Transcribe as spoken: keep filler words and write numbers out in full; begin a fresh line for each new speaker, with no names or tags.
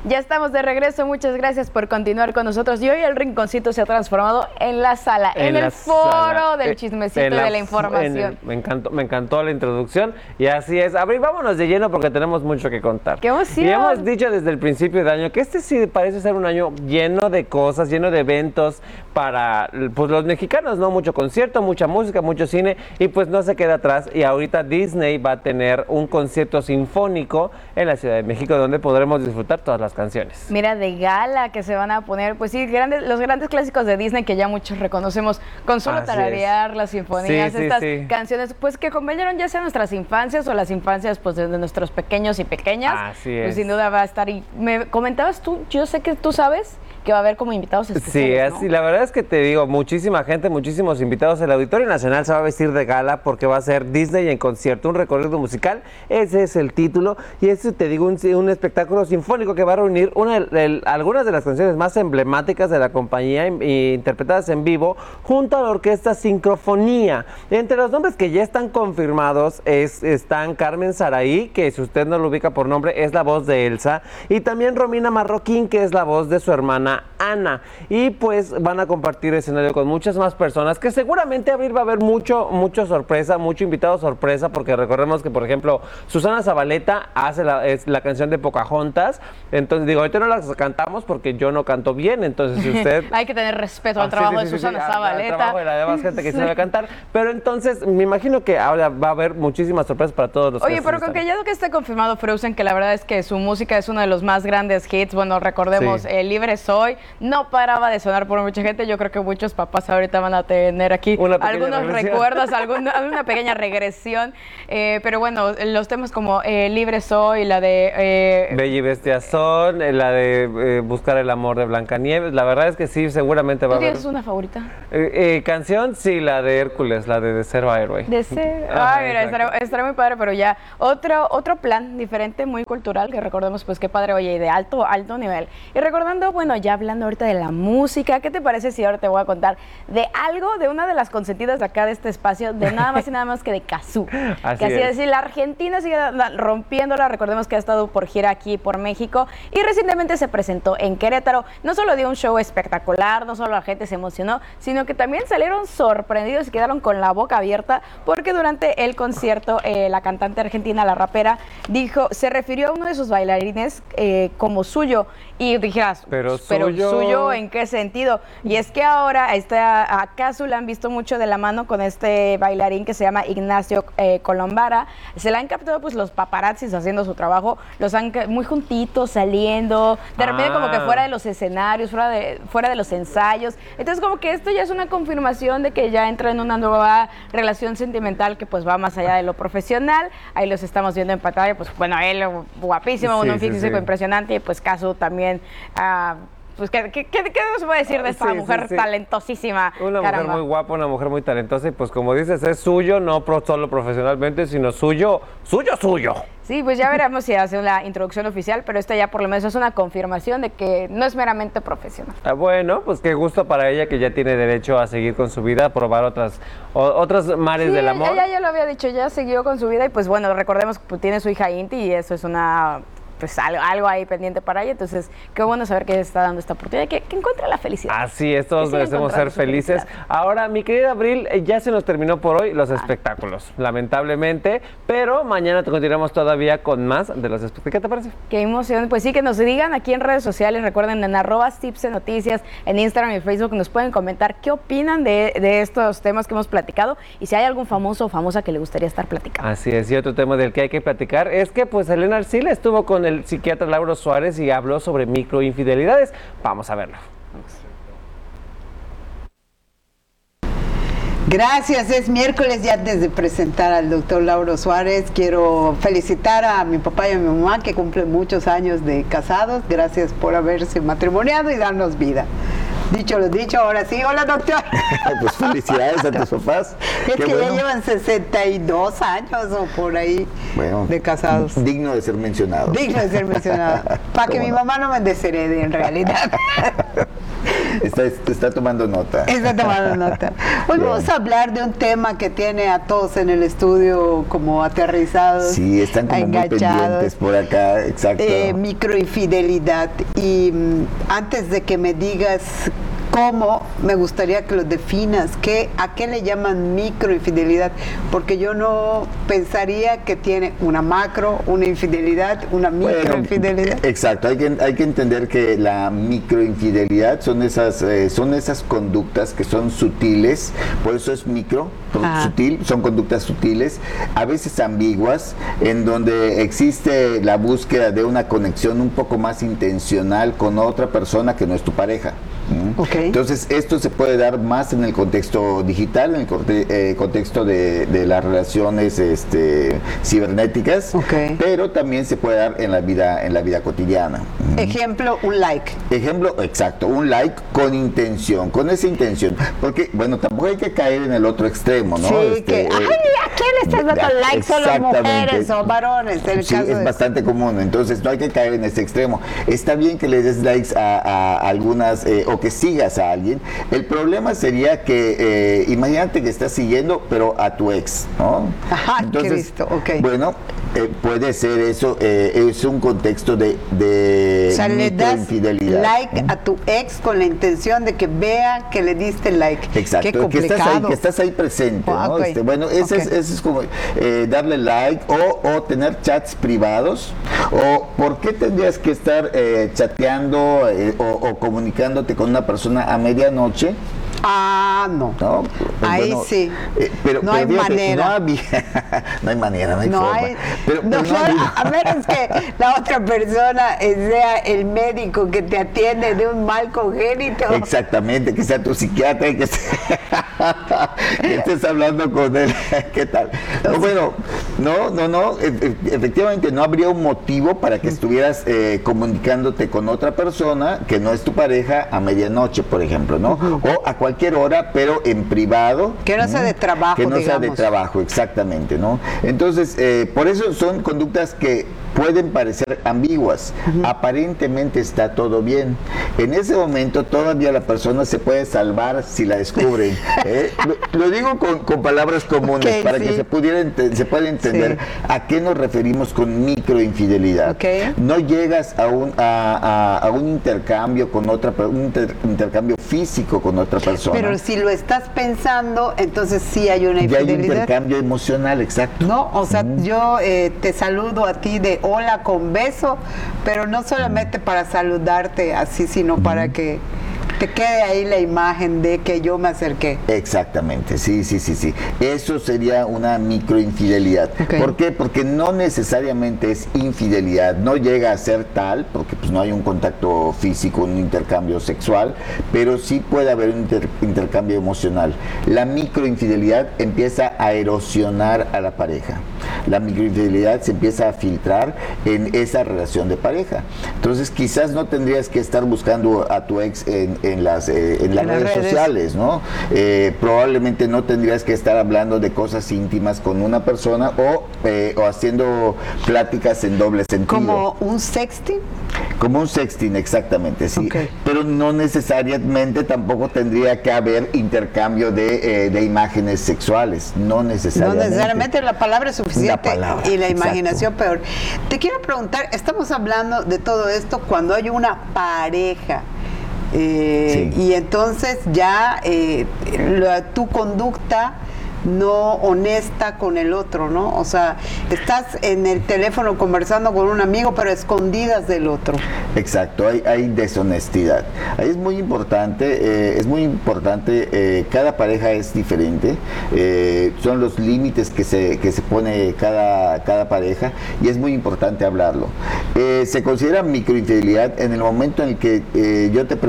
Ya estamos de regreso, muchas gracias por continuar con nosotros. Y hoy el rinconcito se ha transformado en la sala, en, en el foro sala. del chismecito y de la información.
El, me, encantó, me encantó la introducción y así es. Abril, vámonos de lleno porque tenemos mucho que contar.
¡Qué emoción!
Y hemos dicho desde el principio de año que este sí parece ser un año lleno de cosas, lleno de eventos para pues, los mexicanos, ¿no? Mucho concierto, mucha música, mucho cine y pues no se queda atrás. Y ahorita Disney va a tener un concierto sinfónico en la Ciudad de México donde podremos disfrutar todas las canciones.
Mira, de gala que se van a poner, pues sí, grandes, los grandes clásicos de Disney que ya muchos reconocemos, con solo Así tararear es. las sinfonías, sí, estas sí, sí. canciones, pues que acompañaron ya sea nuestras infancias o las infancias pues de nuestros pequeños y pequeñas.
Así es.
Pues sin duda va a estar. Y me comentabas tú, yo sé que tú sabes que va a haber como invitados especiales,
Sí, así,
¿no?
La verdad es que te digo, muchísima gente, muchísimos invitados. El Auditorio Nacional se va a vestir de gala porque va a ser Disney en concierto, un recorrido musical, ese es el título, y ese te digo, un, un espectáculo sinfónico que va a reunir una, el, algunas de las canciones más emblemáticas de la compañía y, interpretadas en vivo, junto a la orquesta Sincrofonía. Entre los nombres que ya están confirmados es, están Carmen Saraí, que si usted no lo ubica por nombre, es la voz de Elsa, y también Romina Marroquín, que es la voz de su hermana Ana, y pues van a compartir escenario con muchas más personas, que seguramente Abril va a haber mucho, mucho sorpresa, mucho invitado sorpresa, porque recordemos que, por ejemplo, Susana Zabaleta hace la, es la canción de Pocahontas, entonces digo, ahorita no la cantamos porque yo no canto bien, entonces si usted...
Hay que tener respeto al ah, trabajo sí, sí, de Susana sí, sí, Zabaleta.
Al trabajo de la demás gente que sí. sabe cantar, pero entonces me imagino que ahora va a haber muchísimas sorpresas para todos los
Oye, pero con que ya lo que esté confirmado Frozen, que la verdad es que su música es uno de los más grandes hits, bueno, recordemos, sí. eh, Libre Soy, no paraba de sonar por mucha gente. Yo creo que muchos papás ahorita van a tener aquí algunos regresión. recuerdos, alguna, alguna pequeña regresión. Eh, pero bueno, los temas como eh, Libre Soy, la de... Eh,
Bella y Bestia Son, la de eh, Buscar el Amor de Blancanieves. La verdad es que sí, seguramente va a haber...
¿Tienes una favorita?
Eh, eh, canción, sí, la de Hércules, la de De Cero a Héroe.
De Cero... Ah, Ay, mira, estará, estará muy padre, pero ya otro, otro plan diferente, muy cultural, que recordemos pues qué padre, oye, y de alto, alto nivel. Y recordando, bueno, ya hablando ahorita de la música, ¿qué te parece si ahora te voy a contar de algo, de una de las consentidas de acá de este espacio, de nada más y nada más que de Cazzu?
Así
que así
es.
decir, la Argentina sigue rompiéndola, recordemos que ha estado por gira aquí por México y recientemente se presentó en Querétaro. No solo dio un show espectacular, no solo la gente se emocionó, sino que también salieron sorprendidos y quedaron con la boca abierta porque durante el concierto eh, la cantante argentina, la rapera, dijo, se refirió a uno de sus bailarines eh, como suyo y dijeras,
pero,
pero
suyo...
suyo ¿en qué sentido? Y es que ahora a, esta, a Cazzu la han visto mucho de la mano con este bailarín que se llama Ignacio eh, Colombara. Se la han captado pues los paparazzis haciendo su trabajo, los han muy juntitos, saliendo, de repente ah. como que fuera de los escenarios, fuera de, fuera de los ensayos. Entonces como que esto ya es una confirmación de que ya entra en una nueva relación sentimental que pues va más allá de lo profesional. Ahí los estamos viendo en pantalla, pues bueno, él guapísimo, sí, un físico sí, sí. impresionante y pues Cazzu también... Uh, Pues, ¿qué, qué, qué, qué nos puede decir de esta sí, mujer sí, sí. talentosísima?
Una
caramba.
mujer muy guapa, una mujer muy talentosa y pues como dices, es suyo, no pro, solo profesionalmente, sino suyo, suyo, suyo.
Sí, pues ya veremos si hace la introducción oficial, pero esta ya por lo menos es una confirmación de que no es meramente profesional.
Ah, bueno, pues qué gusto para ella que ya tiene derecho a seguir con su vida, a probar otras, o, otras mares
sí,
del amor.
Ella ya lo había dicho, ya siguió con su vida y pues bueno, recordemos que tiene su hija Inti y eso es una... pues algo, algo ahí pendiente para ella, entonces qué bueno saber que ella está dando esta oportunidad, que, que encuentre la felicidad.
Así es, todos merecemos ser felices. Felicidad. Ahora, mi querida Abril, ya se nos terminó por hoy los ah. espectáculos, lamentablemente, pero mañana te continuamos todavía con más de los espectáculos. ¿Qué te parece?
Qué emoción, pues sí, que nos digan aquí en redes sociales, recuerden en arroba tips de noticias, en Instagram y Facebook, nos pueden comentar qué opinan de, de estos temas que hemos platicado y si hay algún famoso o famosa que le gustaría estar platicando.
Así es, y otro tema del que hay que platicar es que pues Elena Arcila estuvo con el psiquiatra Lauro Suárez y habló sobre microinfidelidades. Vamos a verlo.
Gracias, es miércoles y antes de presentar al doctor Lauro Suárez, quiero felicitar a mi papá y a mi mamá que cumplen muchos años de casados. Gracias por haberse matrimoniado y darnos vida. Dicho lo dicho, ahora sí. Hola, doctor.
Pues felicidades a tus papás.
Es
Qué
que
bueno.
ya llevan sesenta y dos años o por ahí bueno, de casados.
Digno de ser mencionado.
Digno de ser mencionado. Para que mi mamá no me desherede en realidad.
Está, está tomando nota.
Está tomando nota. Hoy
Bien.
vamos a hablar de un tema que tiene a todos en el estudio como aterrizados.
Sí, están como muy pendientes por acá, exacto.
Eh, microinfidelidad. Y mm, antes de que me digas cómo, me gustaría que lo definas. ¿Qué, ¿A qué le llaman microinfidelidad? Porque yo no pensaría que tiene una macro, una infidelidad, una microinfidelidad.
Bueno, exacto, hay que, hay que entender que la microinfidelidad son esas, eh, son esas conductas que son sutiles, por eso es micro,
Ah.
sutil, son conductas sutiles, a veces ambiguas, en donde existe la búsqueda de una conexión un poco más intencional con otra persona que no es tu pareja. ¿Mm?
Okay.
Entonces, esto se puede dar más en el contexto digital, en el corte, eh, contexto de, de las relaciones este, cibernéticas,
Okay.
pero también se puede dar en la vida, en la vida cotidiana. ¿Mm?
Ejemplo, un like.
Ejemplo, exacto, un like con intención, con esa intención, porque, bueno, tampoco hay que caer en el otro extremo, ¿no?
Sí,
Este,
que,
eh,
ay, ¿a quién le estás dando like? Solo
exactamente.
mujeres o varones. En el
Sí,
caso
es
de...
bastante común, entonces no hay que caer en ese extremo. Está bien que le des likes a, a algunas eh, o que sigas a alguien. El problema sería que, eh, imagínate que estás siguiendo, pero a tu ex, ¿no?
Ajá, Cristo, ok.
Bueno, eh, puede ser eso, eh, es un contexto de, de
O sea, le das
microinfidelidad.
like a tu ex con la intención de que vea que le diste like.
Exacto,
Qué
que
complicado.
estás ahí, que estás ahí presente,
Ah,
¿no?
ok.
Este, bueno, ese,
Ok.
es, ese es como eh, darle like o, o tener chats privados, o ¿por qué tendrías que estar eh, chateando eh, o, o comunicándote con una persona a medianoche?
Ah, no.
¿No? Pues
Ahí
bueno,
sí.
eh, pero,
No
pero
hay
fíjate,
manera.
No, había, no hay manera, no hay
No
forma.
hay,
Pero,
no,
pero no
no,
ha habido-
a menos que la otra persona eh, sea el médico que te atiende de un mal congénito.
Exactamente, que sea tu psiquiatra y que, esté- que estés hablando con él. ¿Qué tal? No, bueno, no, no, no. e- e- Efectivamente, no habría un motivo para que estuvieras eh, comunicándote con otra persona que no es tu pareja a medianoche, por ejemplo, ¿no? O a cualquier hora, pero en privado.
Que no sea de trabajo,
Que no sea de
digamos.
trabajo, exactamente, ¿no? Entonces, eh, por eso son conductas que pueden parecer ambiguas. Aparentemente está todo bien. En ese momento todavía la persona se puede salvar si la descubren. ¿eh? Lo, lo digo con, con palabras comunes
Ok,
para
sí.
que se pudiera ente- se pueda entender
Sí.
a qué nos referimos con microinfidelidad.
Ok.
No llegas a un, a, a- a un intercambio con otra per- un inter- intercambio físico con otra persona.
Pero si lo estás pensando, entonces sí hay una
ya hay un
infidelidad.
intercambio emocional, exacto.
No, o sea, yo eh, te saludo a ti de hola con beso, pero no solamente para saludarte así, sino para que te quede ahí la imagen de que yo me acerqué.
Exactamente, sí, sí, sí, sí. Eso sería una microinfidelidad.
Ok.
¿Por qué? Porque no necesariamente es infidelidad, no llega a ser tal, porque pues no hay un contacto físico, un intercambio sexual, pero sí puede haber un inter- intercambio emocional. La microinfidelidad empieza a erosionar a la pareja. La microinfidelidad se empieza a filtrar en esa relación de pareja. Entonces, quizás no tendrías que estar buscando a tu ex en, en las, eh, en las
En las
redes,
redes.
sociales, ¿no? Eh, probablemente no tendrías que estar hablando de cosas íntimas con una persona o, eh, o haciendo pláticas en doble sentido.
Como un sexting.
Como un sexting, exactamente, sí.
Ok.
Pero no necesariamente tampoco tendría que haber intercambio de, eh, de imágenes sexuales. No
No
necesariamente.
necesariamente la palabra es suficiente
La palabra,
y la
exacto.
imaginación peor. Te quiero preguntar, estamos hablando de todo esto cuando hay una pareja. eh,
Sí.
Y entonces ya eh, la- tu conducta no honesta con el otro, ¿no? O sea, estás en el teléfono conversando con un amigo, pero a escondidas del otro.
Exacto, hay, hay deshonestidad. Ahí es muy importante, eh, es muy importante, eh, cada pareja es diferente, eh, son los límites que se, que se pone cada, cada pareja y es muy importante hablarlo. Eh, se considera microinfidelidad en el momento en el que eh, yo te